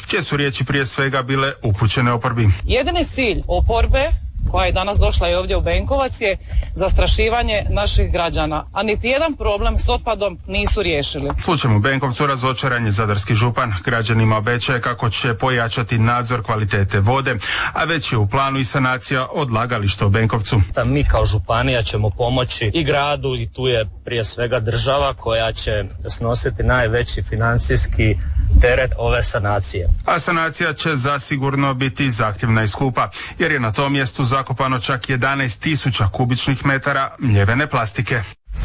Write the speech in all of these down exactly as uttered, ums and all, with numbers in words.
čije su riječi prije svega bile upućene oporbi. Jedini cilj oporbe koja je danas došla i ovdje u Benkovac je zastrašivanje naših građana, a niti jedan problem s otpadom nisu riješili. Slučajem u Benkovcu razočaran je zadarski župan. Građanima obećaje kako će pojačati nadzor kvalitete vode, a već je u planu i sanacija odlagališta u Benkovcu. Mi kao županija ćemo pomoći i gradu i tu je prije svega država koja će snositi najveći financijski teret ove sanacije. A sanacija će zasigurno biti zahtjevna i skupa, jer je na tom mjestu zakopano čak jedanaest tisuća kubičnih metara mljevene plastike.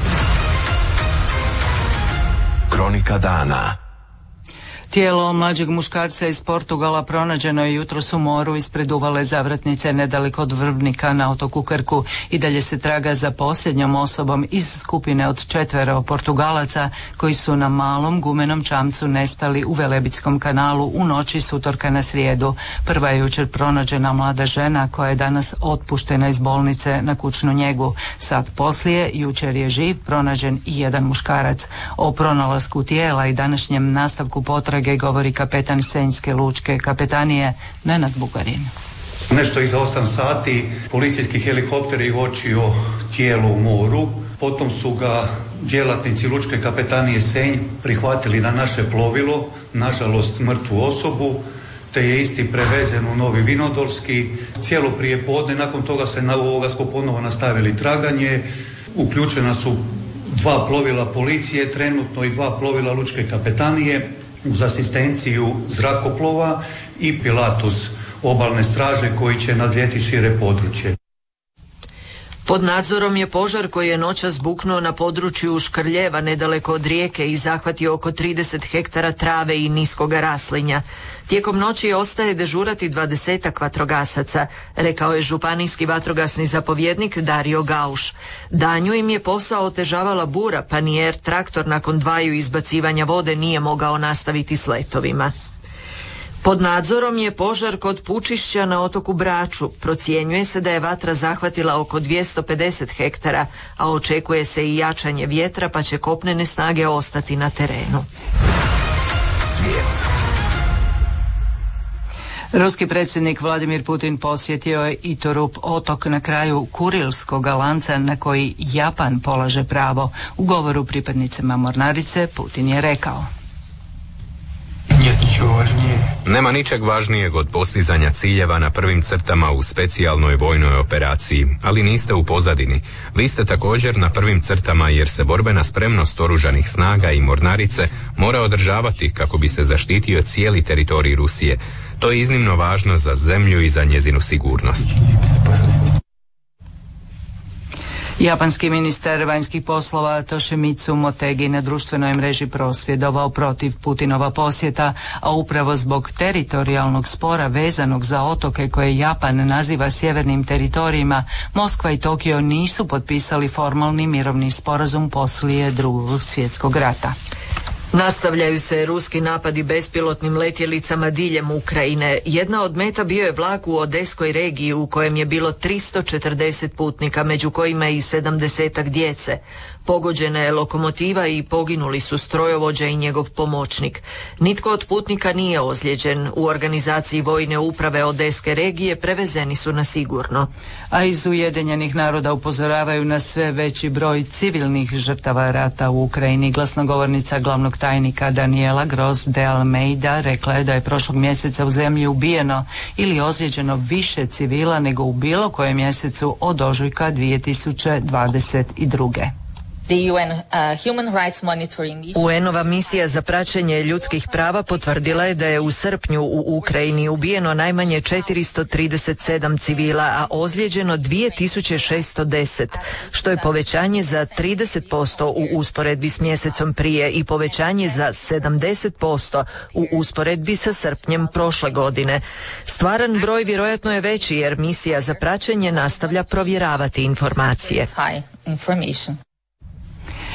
Kronika dana. Tijelo mlađeg muškarca iz Portugala pronađeno je jutros u moru ispred uvale Zavratnice nedaleko od Vrbnika na otoku Krku. I dalje se traga za posljednjom osobom iz skupine od četvero Portugalaca koji su na malom gumenom čamcu nestali u Velebitskom kanalu u noći s utorka na srijedu. Prva je jučer pronađena mlada žena koja je danas otpuštena iz bolnice na kućnu njegu. Sat poslije jučer je živ pronađen i jedan muškarac. O pronalasku tijela i današnjem nastavku potrage govori kapetan Senjske lučke kapetanije Nenad Bugarin. Nešto iza osam sati policijski helikopter je uočio tijelo u moru, potom su ga djelatnici lučke kapetanije Senj prihvatili na naše plovilo, nažalost mrtvu osobu, te je isti prevezen u Novi Vinodolski. Cijelo prije podne, nakon toga se na ovoga smo ponovo nastavili traganje, uključena su dva plovila policije trenutno i dva plovila lučke kapetanije uz asistenciju zrakoplova i Pilatus obalne straže koji će nadljeti šire područje. Pod nadzorom je požar koji je noćas buknuo na području Škrljeva nedaleko od Rijeke i zahvatio oko trideset hektara trave i niskoga raslinja. Tijekom noći ostaje dežurati dvadesetak vatrogasaca, rekao je županijski vatrogasni zapovjednik Dario Gauš. Danju im je posao otežavala bura, pa ni er traktor nakon dvaju izbacivanja vode nije mogao nastaviti s letovima. Pod nadzorom je požar kod Pučišća na otoku Braču. Procjenjuje se da je vatra zahvatila oko dvjesto pedeset hektara, a očekuje se i jačanje vjetra, pa će kopnene snage ostati na terenu. Svijet. Ruski predsjednik Vladimir Putin posjetio je Itorup, otok na kraju Kurilskog lanca na koji Japan polaže pravo. U govoru pripadnicima mornarice Putin je rekao: Nema ničeg važnijeg od postizanja ciljeva na prvim crtama u specijalnoj vojnoj operaciji, ali niste u pozadini. Vi ste također na prvim crtama jer se borbena spremnost oružanih snaga i mornarice mora održavati kako bi se zaštitio cijeli teritorij Rusije. To je iznimno važno za zemlju i za njezinu sigurnost. Japanski ministar vanjskih poslova Toshimitsu Motegi na društvenoj mreži prosvjedovao protiv Putinova posjeta, a upravo zbog teritorijalnog spora vezanog za otoke koje Japan naziva sjevernim teritorijima, Moskva i Tokio nisu potpisali formalni mirovni sporazum poslije Drugog svjetskog rata. Nastavljaju se ruski napadi bespilotnim letjelicama diljem Ukrajine. Jedna od meta bio je vlak u Odeskoj regiji u kojem je bilo tristo četrdeset putnika, među kojima i sedamdesetak djece. Pogođena je lokomotiva i poginuli su strojovođa i njegov pomoćnik. Nitko od putnika nije ozlijeđen. U organizaciji vojne uprave Odeske regije prevezeni su na sigurno. A iz Ujedinjenih naroda upozoravaju na sve veći broj civilnih žrtava rata u Ukrajini. Glasnogovornica glavnog tajnika Daniela Gross de Almeida rekla je da je prošlog mjeseca u zemlji ubijeno ili ozlijeđeno više civila nego u bilo kojem mjesecu od ožujka dvije tisuće dvadeset druge. U en-ova misija za praćenje ljudskih prava potvrdila je da je u srpnju u Ukrajini ubijeno najmanje četiristo trideset sedam civila, a ozlijeđeno dvije tisuće šesto deset, što je povećanje za trideset posto u usporedbi s mjesecom prije i povećanje za sedamdeset posto u usporedbi sa srpnjem prošle godine. Stvaran broj vjerojatno je veći jer misija za praćenje nastavlja provjeravati informacije.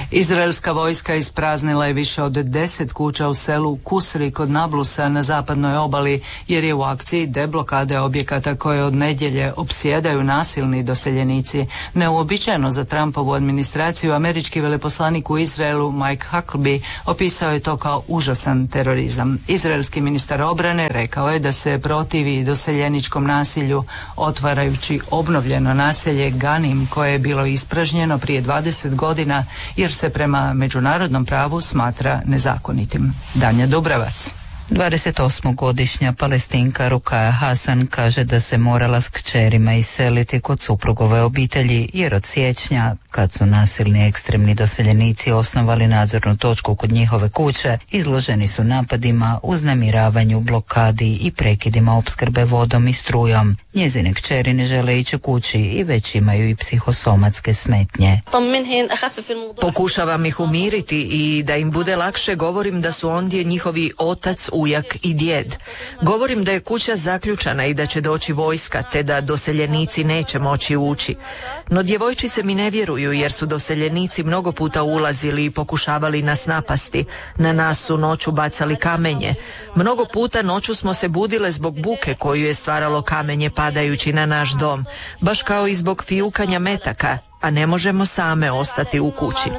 Izraelska vojska ispraznila je više od deset kuća u selu Kusri kod Nablusa na zapadnoj obali, jer je u akciji deblokade objekata koje od nedjelje opsjedaju nasilni doseljenici. Neuobičajeno za Trumpovu administraciju, američki veleposlanik u Izraelu Mike Huckabee opisao je to kao užasan terorizam. Izraelski ministar obrane rekao je da se protivi doseljeničkom nasilju, otvarajući obnovljeno naselje Ganim koje je bilo ispražnjeno prije dvadeset godina jer se prema međunarodnom pravu smatra nezakonitim. Danja Dubravac. dvadesetosmogodišnja Palestinka Rukaja Hasan kaže da se morala s kćerima iseliti kod suprugove obitelji jer od siječnja, kad su nasilni ekstremni doseljenici osnovali nadzornu točku kod njihove kuće, izloženi su napadima, uznemiravanju, blokadi i prekidima opskrbe vodom i strujom. Njezine kćeri ne žele ići kući i već imaju i psihosomatske smetnje. Pokušavam ih umiriti i da im bude lakše govorim da su ondje njihovi otac, ujak i djed. Govorim da je kuća zaključana i da će doći vojska, te da doseljenici neće moći ući. No djevojčice mi ne vjeruju jer su doseljenici mnogo puta ulazili i pokušavali nas napasti. Na nas su noću bacali kamenje. Mnogo puta noću smo se budile zbog buke koju je stvaralo kamenje padajući na naš dom, baš kao i zbog fijukanja metaka, a ne možemo same ostati u kući.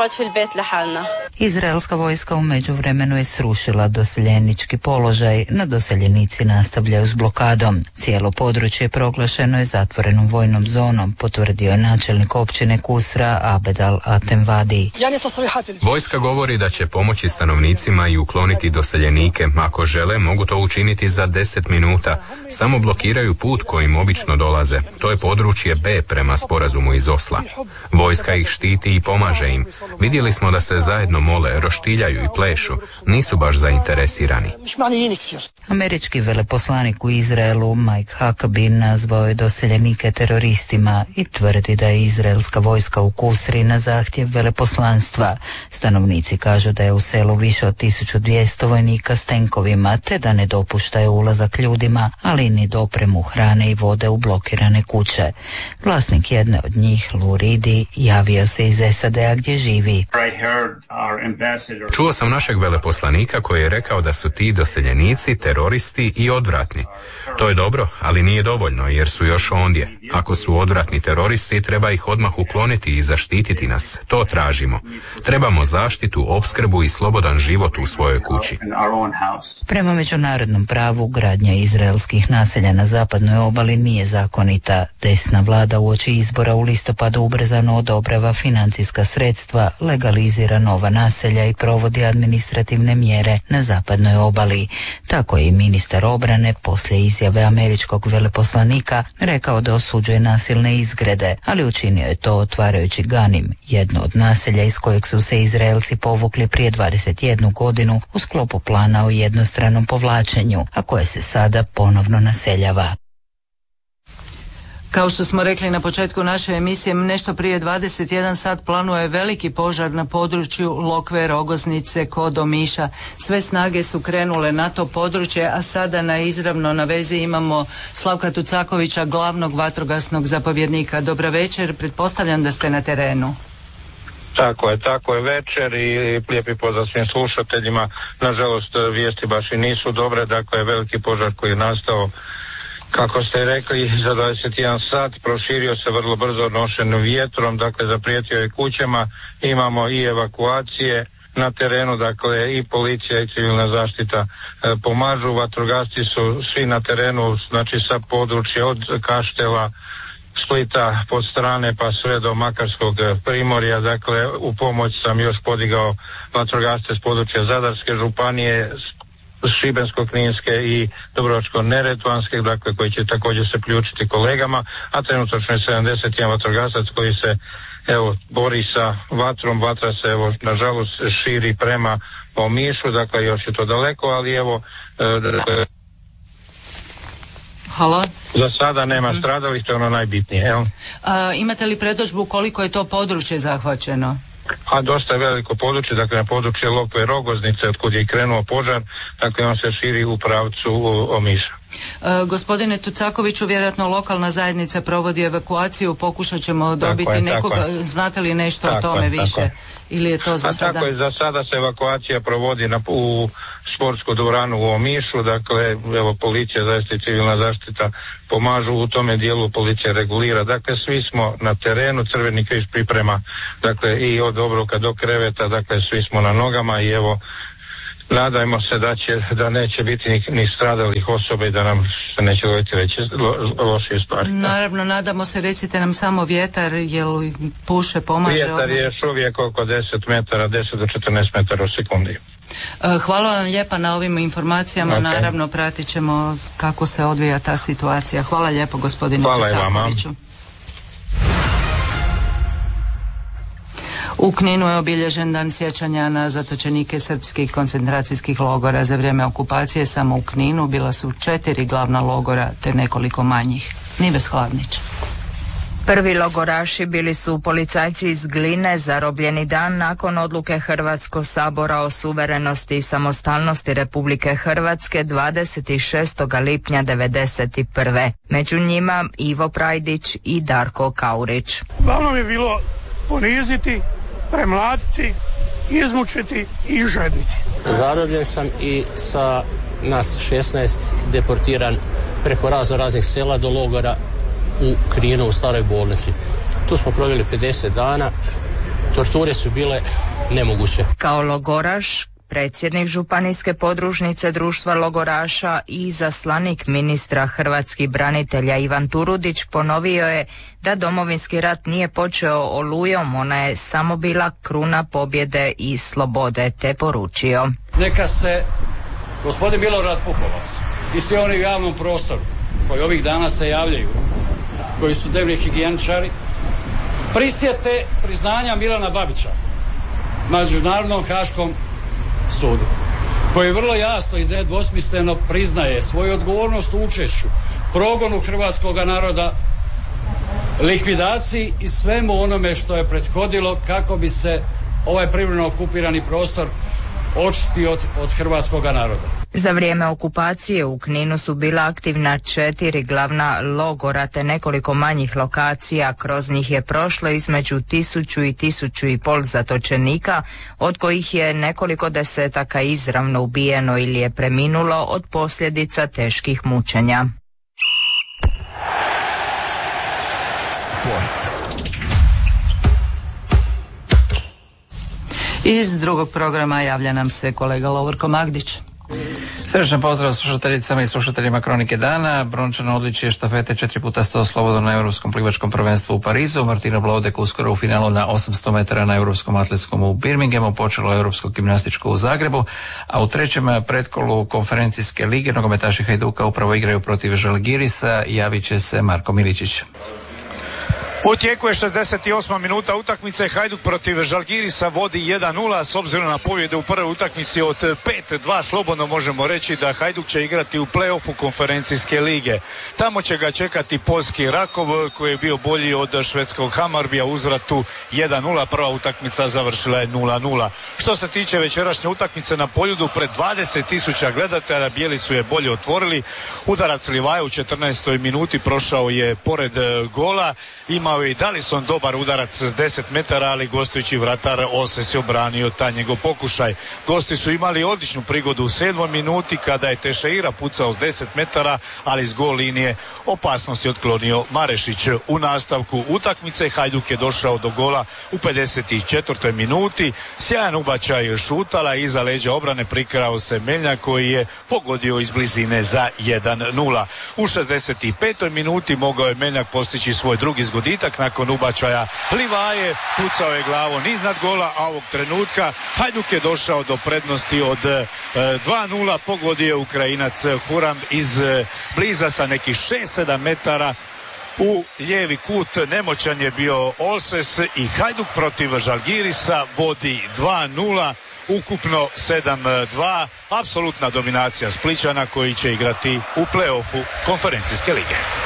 Izraelska vojska u međuvremenu je srušila doseljenički položaj, no doseljenici nastavljaju s blokadom. Cijelo područje proglašeno je zatvorenom vojnom zonom, potvrdio je načelnik općine Kusra Abed al-Atemvadi. Vojska govori da će pomoći stanovnicima i ukloniti doseljenike. Ako žele, mogu to učiniti za deset minuta. Samo blokiraju put kojim obično dolaze. To je područje B prema sporazumu iz Osla. Vojska ih štiti i pomaže im. Vidjeli smo da se zajedno mole, roštiljaju i plešu. Nisu baš zainteresirani. Američki veleposlanik u Izraelu Mike Huckabee nazvao je doseljenike teroristima i tvrdi da je izraelska vojska u Kusri na zahtjev veleposlanstva. Stanovnici kažu da je u selu više od tisuću dvjesto vojnika s tenkovima, te da ne dopuštaju ulazak ljudima, ali ni dopremu hrane i vode u blokirane kuće. Vlasnik jedne od njih, Lou Reedy, javio se iz S A D-a gdje živi. Čuo sam našeg veleposlanika koji je rekao da su ti doseljenici teroristi i odvratni. To je dobro, ali nije dovoljno jer su još ondje. Ako su odvratni teroristi, treba ih odmah ukloniti i zaštititi nas. To tražimo. Trebamo zaštitu, opskrbu i slobodan život u svojoj kući. Prema međunarodnom pravu, gradnja izraelskih naselja na zapadnoj obali nije zakonita. Desna vlada uoči izbora u listopadu ubrzano odobrava financijska sredstva, legalizira nova naselja i provodi administrativne mjere na zapadnoj obali. Tako je i ministar obrane poslije izjave američkog veleposlanika rekao da osuđuje nasilne izgrede, ali učinio je to otvarajući Ganim, jedno od naselja iz kojeg su se Izraelci povukli prije dvadeset jednu godinu u sklopu plana o jednostranom povlačenju, a koje se sada ponovno naseljava. Kao što smo rekli na početku naše emisije, nešto prije dvadeset jedan sat planuje veliki požar na području Lokve, Rogoznice, kod Omiša. Sve snage su krenule na to područje, a sada na izravno na vezi imamo Slavka Tucakovića, glavnog vatrogasnog zapovjednika. Dobra večer, pretpostavljam da ste na terenu. Tako je, tako je večer i lijepi pozdrav svim slušateljima. Nažalost, vijesti baš i nisu dobre, dakle veliki požar koji je nastao, kako ste rekli, za dvadeset jedan sat, proširio se vrlo brzo nošenim vjetrom, dakle zaprijetio je kućama, imamo i evakuacije na terenu, dakle i policija i civilna zaštita e, pomažu, vatrogasci su svi na terenu, znači sa područja od Kaštela, Splita pod strane pa sve do Makarskog primorja, dakle u pomoć sam još podigao vatrogasce s područja Zadarske županije, Šibensko-kninske i Dubrovačko-neretvanske, dakle koji će također se priključiti kolegama, a trenutno je sedamdeset jedan vatrogasac koji se evo bori sa vatrom. Vatra se evo nažalost širi prema Omišu, dakle još je to daleko, ali evo e, dakle, Halo? Za sada nema mm. stradalih, to je ono najbitnije. Evo. A, imate li predodžbu koliko je to područje zahvaćeno? A dosta je veliko područje, dakle na područje Lokve Rogoznice, od kud je krenuo požar, dakle on se širi u pravcu Omiša. E, gospodine Tucakoviću, vjerojatno lokalna zajednica provodi evakuaciju, pokušat ćemo dobiti je, nekoga, znate li nešto tako o tome je, više je. Ili je to za A sada? Tako je, za sada se evakuacija provodi na, u sportsku dvoranu u Omišu, dakle evo policija, zaista i civilna zaštita pomažu u tome dijelu, policija regulira, dakle svi smo na terenu, Crveni križ priprema, dakle i od obroka do kreveta, dakle svi smo na nogama i evo nadajmo se da će, da neće biti ni, ni stradalih osoba i da nam se neće dogoditi veće lo, lošije stvari. Naravno, nadamo se, recite nam samo vjetar, jel puše, pomaže? Vjetar je još uvijek oko deset metara, deset do četrnaest metara u sekundi. Hvala vam lijepa na ovim informacijama, okay. Naravno pratit ćemo kako se odvija ta situacija. Hvala lijepo gospodinu Tucakoviću. U Kninu je obilježen dan sjećanja na zatočenike srpskih koncentracijskih logora. Za vrijeme okupacije samo u Kninu bila su četiri glavna logora te nekoliko manjih. Nives Hladnić. Prvi logoraši bili su policajci iz Gline, zarobljeni dan nakon odluke Hrvatskog sabora o suverenosti i samostalnosti Republike Hrvatske dvadeset šestog lipnja devedeset prve. Među njima Ivo Prajdić i Darko Kaurić. Glavno je bilo poniziti, premlatiti, izmučiti i žedniti. Zarobljen sam i sa nas šesnaest deportiran preko razno raznih sela do logora u Kninu u staroj bolnici. Tu smo proveli pedeset dana, torture su bile nemoguće. Kao logoraš, predsjednik županijske podružnice društva logoraša i izaslanik ministra hrvatskih branitelja Ivan Turudić ponovio je da Domovinski rat nije počeo olujom, ona je samo bila kruna pobjede i slobode, te poručio: neka se gospodin Milorad Pupovac i svi oni u javnom prostoru koji ovih dana se javljaju, koji su dnevni higijeničari, prisjete priznanja Milana Babića na Međunarodnom haškom sudu, koji vrlo jasno i nedvosmisleno priznaje svoju odgovornost u učešću, progonu hrvatskog naroda, likvidaciji i svemu onome što je prethodilo kako bi se ovaj privremeno okupirani prostor očistio od, od hrvatskog naroda. Za vrijeme okupacije u Kninu su bila aktivna četiri glavna logora te nekoliko manjih lokacija. Kroz njih je prošlo između tisuću i tisuću i pol zatočenika, od kojih je nekoliko desetaka izravno ubijeno ili je preminulo od posljedica teških mučenja. Sport. Iz drugog programa javlja nam se kolega Lovorko Magdić. Srečan pozdrav slušateljicama i slušateljima Kronike dana. Brončano odličje štafete četiri puta sto slobodno na Europskom plivačkom prvenstvu u Parizu. Martina Blodek uskoro u finalu na osamsto metara na Europskom atletskom u Birminghamu. Počelo Europsko gimnastičko u Zagrebu, a u trećem pretkolu konferencijske lige nogometaši Hajduka upravo igraju protiv Žalgirisa. Javit će se Marko Miličić. U tijeku je šezdeset osma minuta utakmice, Hajduk protiv Žalgirisa vodi jedan nula, s obzirom na pobjede u prvoj utakmici od pet dva slobodno možemo reći da Hajduk će igrati u play-offu konferencijske lige. Tamo će ga čekati poljski Rakov koji je bio bolji od švedskog Hamarbija, uzvratu jedan nula, prva utakmica završila je nula nula. Što se tiče večerašnje utakmice na Poljudu, pred dvadeset tisuća gledatelja bijeli su je bolje otvorili. Udarac Livaja u četrnaestoj minuti prošao je pored gola, ima je i Dalison dobar udarac s deset metara, ali gostujući vratar Olses je obranio taj njegov pokušaj. Gosti su imali odličnu prigodu u sedmoj minuti kada je Tešeira pucao s deset metara, ali s gol linije opasnost je otklonio Marešić. U nastavku utakmice Hajduk je došao do gola u pedeset četvrtoj minuti. Sjajan ubačaj šutala, iza leđa obrane prikrao se Meljnjak koji je pogodio iz blizine za jedan nula. U šezdeset petoj minuti mogao je Meljnjak postići svoj drugi zgoditak nakon ubačaja Livaje, pucao je glavom iznad gola, a ovog trenutka Hajduk je došao do prednosti od e, dva nula, pogodio je Ukrajinac Huram iz e, bliza sa nekih šest sedam metara u lijevi kut. Nemoćan je bio Olses i Hajduk protiv Žalgirisa vodi dva nula, ukupno sedam dva, apsolutna dominacija Splićana koji će igrati u play-offu konferencijske lige.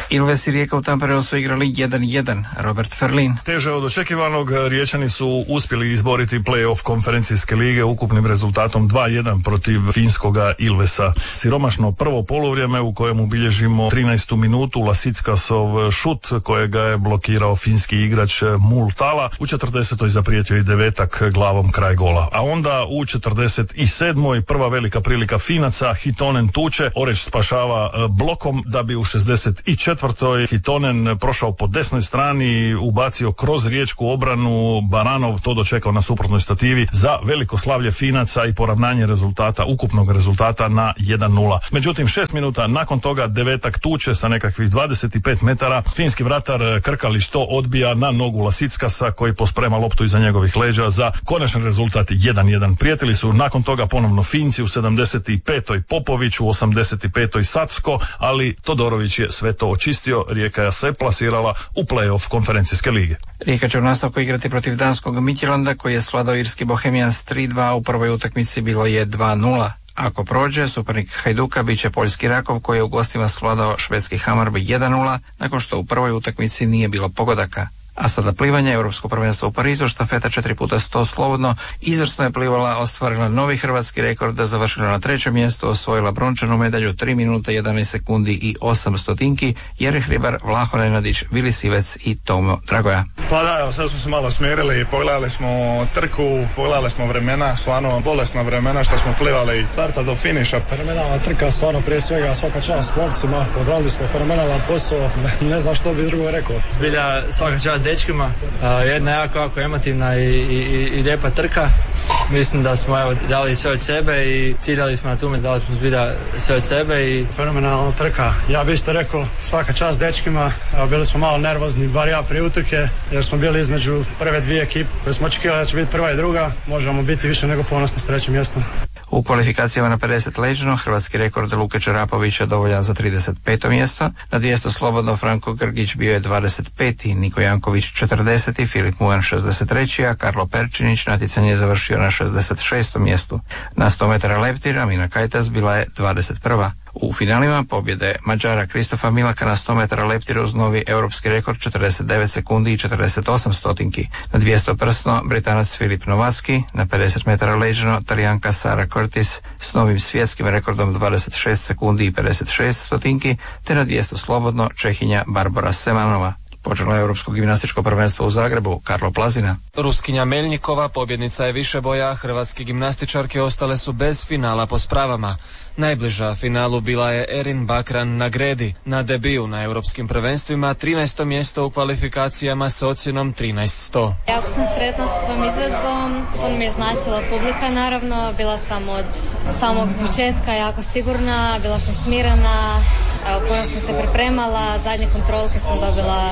Ilves i Rijeka u Tampereu su igrali jedan jedan. Robert Ferlin. Teže od očekivanog, Riječani su uspjeli izboriti play-off konferencijske lige ukupnim rezultatom dva jedan protiv finskoga Ilvesa. Siromašno prvo poluvrijeme u kojem bilježimo trinaestu minutu Lasickasov šut kojega je blokirao finski igrač Multala. U četrdesetoj zaprijetio i devetak glavom kraj gola. A onda u četrdeset sedmoj prva velika prilika Finaca, Hitonen tuče, Oreć spašava blokom da bi u šezdeset četvrtoj Hitonen prošao po desnoj strani i ubacio kroz riječku obranu. Baranov to dočekao na suprotnoj stativi za veliko slavlje Finaca i poravnanje rezultata, ukupnog rezultata na jedan nula. Međutim, šest minuta nakon toga devetak tuče sa nekakvih dvadeset pet metara. Finski vratar Krkalić to odbija na nogu Lasickasa koji posprema loptu iza njegovih leđa za konačni rezultat jedan jedan. Prijetili su nakon toga ponovno Finci u sedamdeset petoj Popović, u osamdeset petoj Sacko, ali Todorović je sve to očistio. Rijeka je se plasirala u play-off konferencijske lige. Rijeka će u nastavku igrati protiv danskog Midtjylanda koji je svladao irski Bohemians tri dva, u prvoj utakmici bilo je dva nula. Ako prođe, suparnik Hajduka bit će poljski Rakov koji je u gostima svladao švedski Hammarby jedan nula nakon što u prvoj utakmici nije bilo pogodaka. A sada plivanje, Europsko prvenstvo u Parizu, štafeta četiri puta sto slobodno, izvrsno je plivala, ostvarila novi hrvatski rekord, završila na trećem mjestu, osvojila brončanu medalju tri minuta jedanaest sekundi i osam stotinki, Jere Hribar, Vlaho Nenadić, Vili Sivec i Tomo Dragoja. Pa da, evo, sad smo se malo smirili, pogledali smo trku, pogledali smo vremena, stvarno bolesna vremena što smo plivali starta do finiša. Fenomenalna trka, stvarno prije svega svaka čast momcima, odradili smo fenomenalan posao, ne, ne znam što bi drugo rekao. Zbilja svaka čast dečkima, uh, jedna jako, jako emotivna i, i, i lijepa trka. Mislim da smo evo, dali sve od sebe i ciljali smo na tome, dali smo zbilja sve od sebe. I... Fenomenalna trka, ja bih isto rekao svaka čast dečkima, bili smo malo nervozni, bar ja prije utrke, jer smo bili između prve dvije ekipe koje smo očekivali da će biti prva i druga, možemo biti više nego ponosni s trećim mjestom. U kvalifikacijama na pedeset leđno hrvatski rekord Luke Čarapovića dovoljan za trideset peto mjesto, na dvjesto slobodno Franko Grgić bio je dvadeset peti, Niko Janković četrdeseti, Filip Mujan šezdeset treći, a Karlo Perčinić natjecanje je završio na šezdeset šestom mjestu. Na sto metara leptira Mina Kajtas bila je dvadeset prva. U finalima pobjede Mađara Kristofa Milaka na sto metara leptira uz novi europski rekord četrdeset devet sekundi i četrdeset osam stotinki. Na dvjesto prsno Britanac Filip Novacki, na pedeset metara leđno Talijanka Sara Curtis s novim svjetskim rekordom dvadeset šest sekundi i pedeset šest stotinki, te na dvjesto slobodno Čehinja Barbara Semanova. Počelo je Europsko gimnastičko prvenstvo u Zagrebu, Karlo Plazina. Ruskinja Meljnikova pobjednica je više boja, hrvatske gimnastičarke ostale su bez finala po spravama. Najbliža finalu bila je Erin Bakran na gredi. Na debiju na europskim prvenstvima trinaesto mjesto u kvalifikacijama s ocjenom trinaest sto. Jako sam sretna sa svom izvedbom, puno mi je značila publika naravno, bila sam od samog početka jako sigurna, bila sam smirena, evo, puno sam se pripremala, zadnje kontrolke sam dobila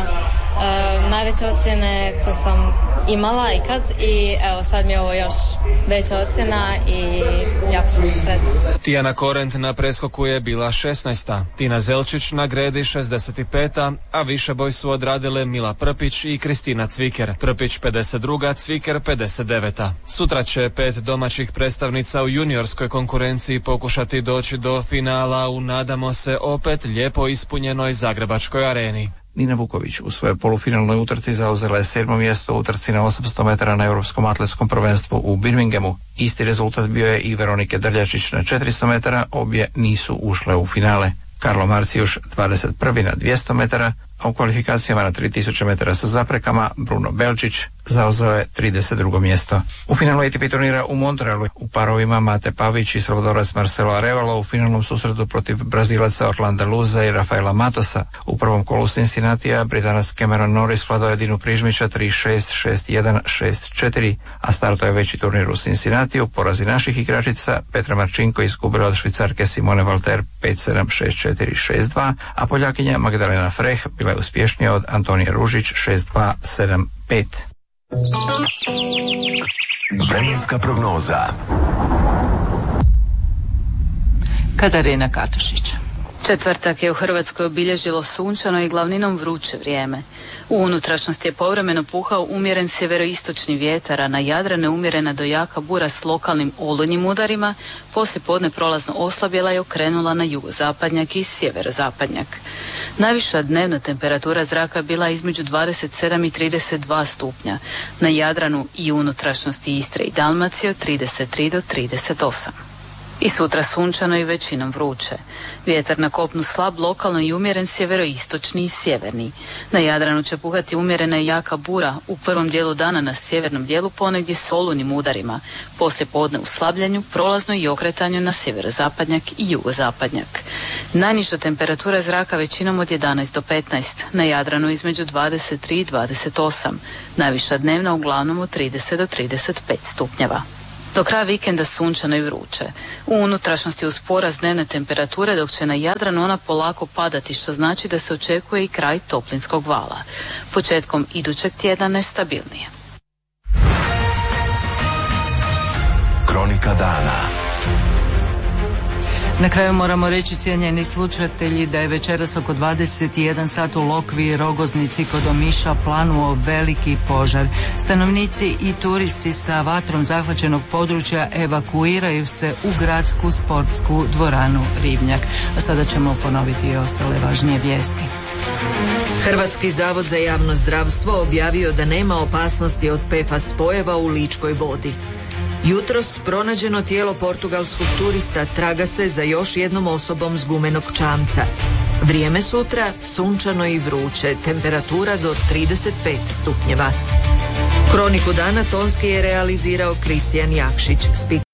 e, najveće ocjene koje sam imala ikad i evo sad mi je ovo još veća ocjena i jako sam sretna. Tijana Korent na preskoku je bila šesnaesta, Tina Zelčić na gredi šezdeset peta, a više boj su odradile Mila Prpić i Kristina Cviker. Prpić pedeset druga, Cviker pedeset deveta. Sutra će pet domaćih predstavnica u juniorskoj konkurenciji pokušati doći do finala u, nadamo se, opet lijepo ispunjenoj Zagrebačkoj areni. Nina Vuković u svojoj polufinalnoj utrci zauzela je sedmo mjesto u utrci na osamsto metara na Europskom atletskom prvenstvu u Birminghamu. Isti rezultat bio je i Veronike Drljačić na četiristo metara, obje nisu ušle u finale. Karlo Marcijuš dvadeset prvi na dvjesto metara, a u kvalifikacijama na tri tisuće metara sa zaprekama Bruno Belčić zauzeo je trideset drugo mjesto. U finalu A T P turnira u Montrealu u parovima Mate Pavić i Salvadorac Marcelo Arevalo u finalnom susretu protiv Brazilaca Orlanda Luza i Rafaela Matosa. U prvom kolu Cincinnatija Britanac Cameron Norris vladao je Dinu Prižmića tri šest, šest jedan, šest četiri, a starto je veći turnir u Cincinnatiju. Porazi naših igračica Petra Marčinko izgubila od Švicarke Simone Valter pet sedam, šest četiri, šest dva, a Poljakinja Magdalena Freh bila je uspješnija od Antonije Ružić šest dva, sedam pet. Vremenska prognoza. Katarina Katušić. Četvrtak je u Hrvatskoj obilježilo sunčano i glavninom vruće vrijeme. U unutrašnjosti je povremeno puhao umjeren sjeveroistočni vjetar, a na Jadranu umjerena do jaka bura s lokalnim olujnim udarima, poslije podne prolazno oslabjela i okrenula na jugozapadnjak i sjeverozapadnjak. Najviša dnevna temperatura zraka bila između dvadeset sedam i trideset dva stupnja, na Jadranu i unutrašnjosti Istre i Dalmacije od trideset tri do trideset osam. I sutra sunčano i većinom vruće. Vjetar na kopnu slab, lokalno i umjeren sjeveroistočni i sjeverni. Na Jadranu će puhati umjerena i jaka bura, u prvom dijelu dana na sjevernom dijelu ponegdje s olujnim udarima, poslije podne u slabljenju, prolazno i okretanju na sjeverozapadnjak i jugozapadnjak. Najniža temperatura zraka većinom od jedanaest do petnaest, na Jadranu između dvadeset tri i dvadeset osam, najviša dnevna uglavnom od trideset do trideset pet stupnjeva. Do kraja vikenda sunčano i vruće. U unutrašnjosti uz porast dnevne temperature, dok će na Jadranu ona polako padati, što znači da se očekuje i kraj toplinskog vala. Početkom idućeg tjedna nestabilnije. Kronika dana. Na kraju moramo reći, cijenjeni slušatelji, da je večeras oko dvadeset jedan sat u Lokvi i Rogoznici kod Omiša planuo veliki požar. Stanovnici i turisti sa vatrom zahvaćenog područja evakuiraju se u gradsku sportsku dvoranu Ribnjak. A sada ćemo ponoviti i ostale važnije vijesti. Hrvatski zavod za javno zdravstvo objavio da nema opasnosti od P F A S spojeva u Ličkoj vodi. Jutros pronađeno tijelo portugalskog turista traga se za još jednom osobom s gumenog čamca. Vrijeme sutra sunčano i vruće, temperatura do trideset pet stupnjeva. Kroniku dana tonski je realizirao Kristijan Jakšić.